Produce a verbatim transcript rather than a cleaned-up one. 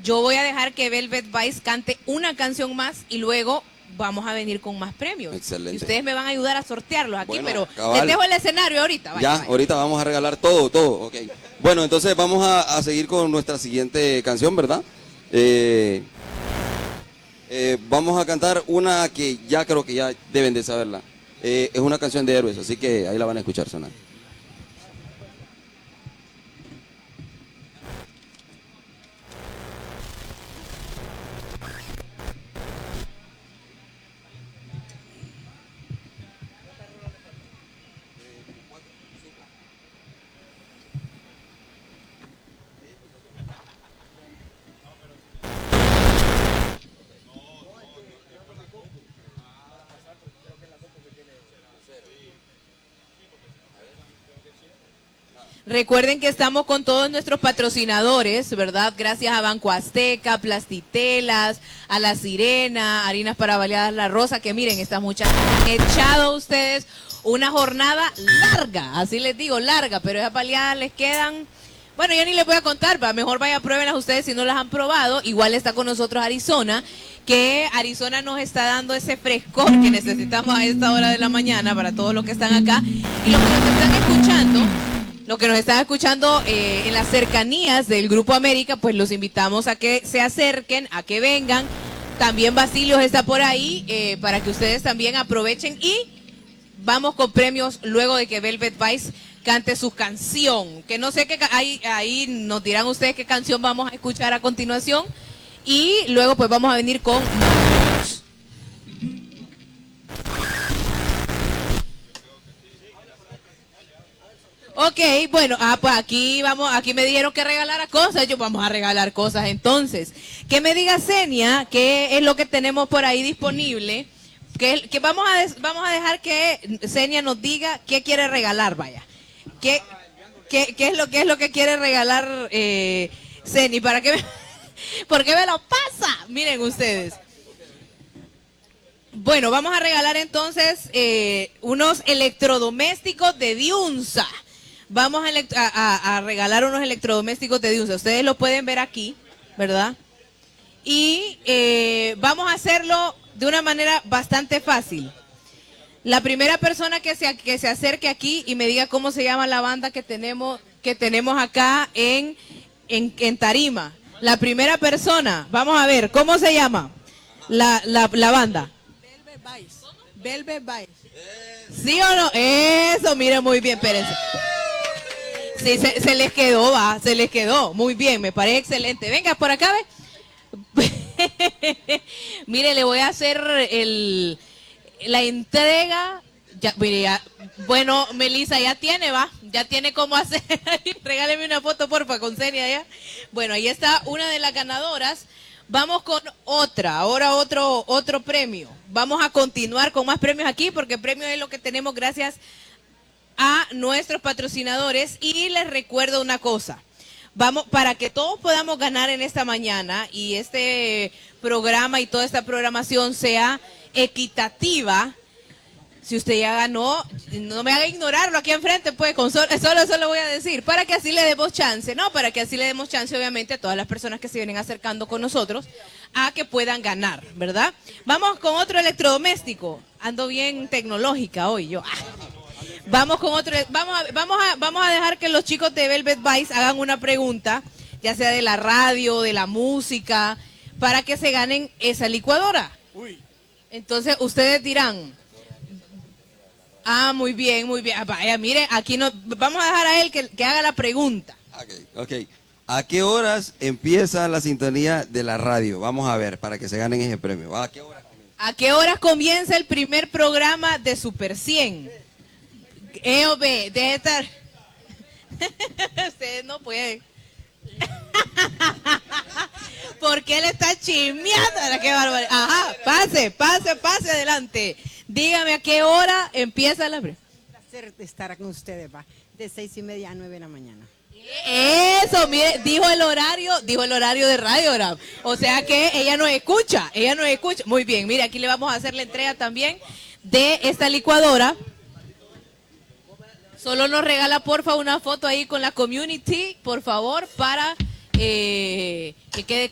Yo voy a dejar que Velvet Vice cante una canción más y luego vamos a venir con más premios. Excelente. Y ustedes me van a ayudar a sortearlos aquí, Bueno, pero cabal. les dejo el escenario ahorita. Vaya, ya, vaya. ahorita vamos a regalar todo, todo, ok. Bueno, entonces vamos a, a seguir con nuestra siguiente canción, ¿verdad? Eh, eh, vamos a cantar una que ya creo que ya deben de saberla. Eh, es una canción de Héroes, así que ahí la van a escuchar sonar. Recuerden que estamos con todos nuestros patrocinadores, ¿verdad? Gracias a Banco Azteca, Plastitelas, a La Sirena, Harinas para Baleadas La Rosa, que miren, estas muchachas han echado a ustedes una jornada larga, así les digo, larga, pero esas baleadas les quedan... Bueno, ya ni les voy a contar, va, mejor vaya, pruébenlas ustedes si no las han probado. Igual está con nosotros Arizona, que Arizona nos está dando ese frescor que necesitamos a esta hora de la mañana para todos los que están acá. Y los que nos están escuchando... Los que nos están escuchando eh, en las cercanías del Grupo América, pues los invitamos a que se acerquen, a que vengan. También Basilio está por ahí eh, para que ustedes también aprovechen y vamos con premios luego de que Velvet Vice cante su canción. Que no sé qué, ahí, ahí nos dirán ustedes qué canción vamos a escuchar a continuación y luego pues vamos a venir con... Ok, bueno, ah, pues aquí vamos, aquí me dijeron que regalara cosas, yo vamos a regalar cosas entonces. Que me diga Senia qué es lo que tenemos por ahí disponible, que, que vamos a des, vamos a dejar que Senia nos diga qué quiere regalar, vaya. ¿Qué, qué, qué es lo que es lo que quiere regalar eh, Senia? ¿Para qué me, ¿Por qué me lo pasa? Miren ustedes. Bueno, vamos a regalar entonces eh, unos electrodomésticos de Diunsa. Vamos a, a, a regalar unos electrodomésticos de Diunsa. Ustedes lo pueden ver aquí, ¿verdad? Y eh, vamos a hacerlo de una manera bastante fácil. La primera persona que se, que se acerque aquí y me diga cómo se llama la banda que tenemos, que tenemos acá en, en, en Tarima. La primera persona, vamos a ver, ¿cómo se llama la, la, la banda? Velvet Vice. Velvet Vice. ¿Sí o no? Eso, mire, muy bien, espérense. Sí, se, se les quedó, va, se les quedó. Muy bien, me parece excelente. Venga, por acá, ve. Mire, le voy a hacer el, la entrega. Ya, mire, ya, bueno, Melissa, ya tiene, va, ya tiene cómo hacer. Regáleme una foto, porfa, con Senia ya. Bueno, ahí está una de las ganadoras. Vamos con otra, ahora otro, otro premio. Vamos a continuar con más premios aquí, porque premios es lo que tenemos gracias a nuestros patrocinadores. Y les recuerdo una cosa. Vamos, para que todos podamos ganar en esta mañana y este programa y toda esta programación sea equitativa, si usted ya ganó, no me haga ignorarlo aquí enfrente, pues, con solo, solo eso lo voy a decir, para que así le demos chance, ¿no? Para que así le demos chance, obviamente, a todas las personas que se vienen acercando con nosotros a que puedan ganar, ¿verdad? Vamos con otro electrodoméstico. Ando bien tecnológica hoy, yo. Ah. Vamos con otro, vamos a, vamos a, vamos a dejar que los chicos de Velvet Vice hagan una pregunta, ya sea de la radio, de la música, para que se ganen esa licuadora. Uy. Entonces, ustedes dirán... Ah, muy bien, muy bien. Vaya, mire, aquí no, vamos a dejar a él que, que haga la pregunta. Okay, ok. ¿A qué horas empieza la sintonía de la radio? Vamos a ver, para que se ganen ese premio. ¿A qué horas comienza? ¿A qué horas comienza el primer programa de Super cien? E o B, debe estar... Ustedes no pueden. Porque él está chismeando. ¡Qué barbaridad! Ajá, pase, pase, pase adelante. Dígame a qué hora empieza la... Un placer estar con ustedes, va. De seis y media a nueve de la mañana. Eso, mire, dijo el horario, dijo el horario de Radio Grab. O sea que ella nos escucha, ella nos escucha. Muy bien, mire, aquí le vamos a hacer la entrega también de esta licuadora. Solo nos regala, porfa, una foto ahí con la community, por favor, para eh, que quede